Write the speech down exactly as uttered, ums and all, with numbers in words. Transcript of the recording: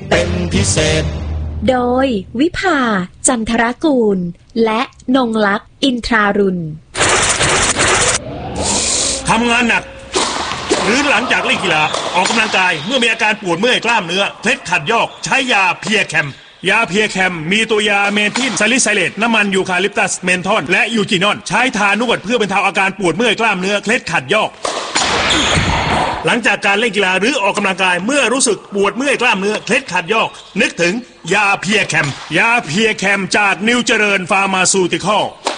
เป็นพิเศษโดยวิภาจันทรกูลและนงลักษณ์อินทรารุณทำงานหนักหรือหลังจากเล่นกีฬาออกกำลังกายเมื่อมีอาการปวดเมื่อยกล้ามเนื้อเคล็ดขัดยอกใช้ยาเพียแคมยาเพียแคมมีตัวยาเมทิลซาลิไซเลตน้ำมันยูคาลิปตัสเมนทอลและยูจินอนใช้ทานวดเพื่อบรรเทาอาการปวดเมื่อยกล้ามเนื้อเคล็ดขัดยอกหลังจากการเล่นกีฬาหรือออกกำลังกายเมื่อรู้สึกปวดเมื่อยกล้ามเนื้อเคล็ดขัดยอกนึกถึงยาเพียแคมยาเพียแคมจากนิวเจริญฟาร์มาซูติคอล